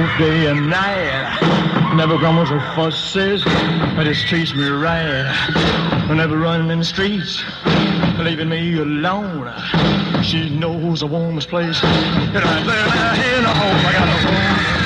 both day and night. Never grumbles or fusses, but just treats me right. Never running in the streets, leaving me alone. She knows the warmest place. Right there in the home, I got no home.